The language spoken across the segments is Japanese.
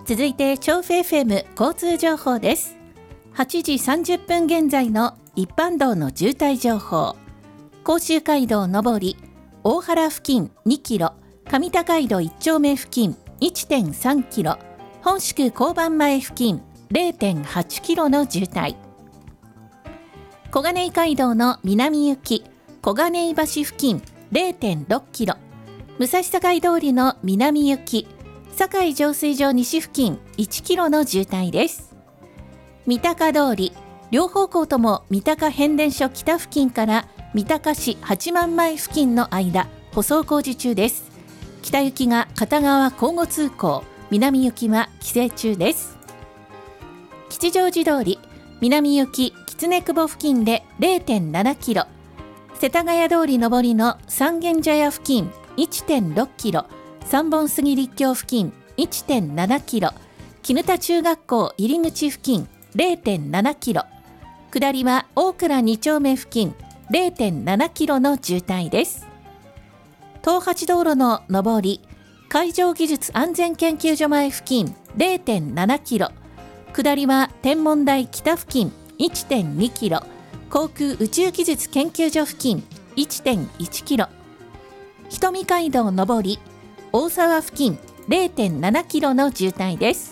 続いて調布 FM 交通情報です。8時30分現在の一般道の渋滞情報。甲州街道上り大原付近2キロ、上高井戸1丁目付近 1.3 キロ、本宿交番前付近 0.8 キロの渋滞。小金井街道の南行き小金井橋付近 0.6 キロ、武蔵境通りの南行き堺浄水場西付近1キロの渋滞です。三鷹通り両方向とも三鷹変電所北付近から三鷹市八幡前付近の間舗装工事中です。北行きが片側交互通行、南行きは規制中です。吉祥寺通り南行き狐久保付近で 0.7 キロ、世田谷通り上りの三軒茶屋付近 1.6 キロ、三本杉立教付近 1.7 キロ、絹田中学校入り口付近 0.7 キロ、下りは大倉2丁目付近 0.7 キロの渋滞です。東八道路の上り海上技術安全研究所前付近 0.7 キロ、下りは天文台北付近 1.2 キロ、航空宇宙技術研究所付近 1.1 キロ、瞳街道上り大沢付近 0.7 キロの渋滞です。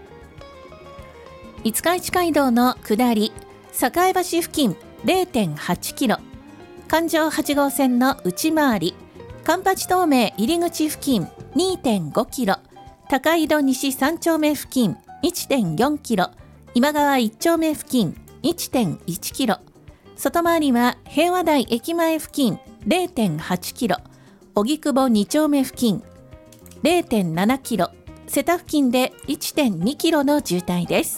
五日市街道の下り栄橋付近 0.8 キロ、環状8号線の内回り環八東名入り口付近 2.5 キロ、高井戸西3丁目付近 1.4 キロ、今川1丁目付近 1.1 キロ、外回りは平和台駅前付近 0.8 キロ、荻窪2丁目付近 0.7 キロ、瀬田付近で 1.2 キロの渋滞です。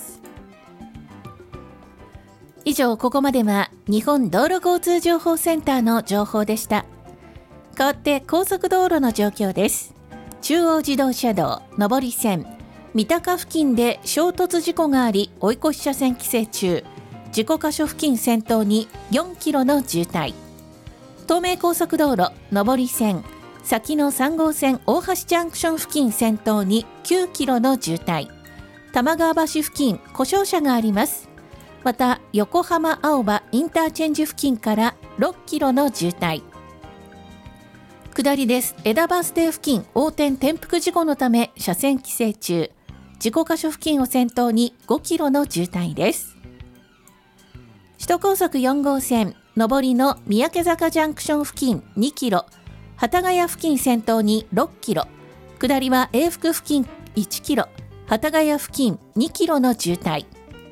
以上、ここまでは日本道路交通情報センターの情報でした。変わって高速道路の状況です。中央自動車道上り線三鷹付近で衝突事故があり追い越し車線規制中、事故箇所付近先頭に4キロの渋滞。東名高速道路上り線先の3号線大橋ジャンクション付近先頭に9キロの渋滞。玉川橋付近故障車があります。また横浜青葉インターチェンジ付近から6キロの渋滞。下りです。枝バス停付近横転転覆事故のため車線規制中、事故箇所付近を先頭に5キロの渋滞です。首都高速4号線上りの三宅坂ジャンクション付近2キロ、幡ヶ谷付近先頭に6キロ、下りは永福付近1キロ、幡ヶ谷付近2キロの渋滞。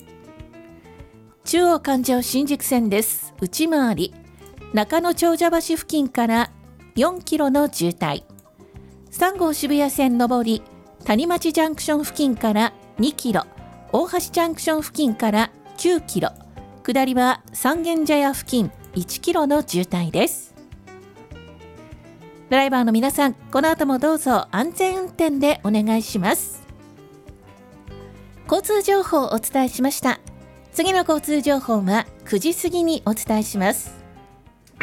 中央環状新宿線です。内回り中野長者橋付近から4キロの渋滞。3号渋谷線上り谷町ジャンクション付近から2キロ、大橋ジャンクション付近から9キロ、下りは三軒茶屋付近1キロの渋滞です。ドライバーの皆さん、この後もどうぞ安全運転でお願いします。交通情報をお伝えしました。次の交通情報は9時過ぎにお伝えします。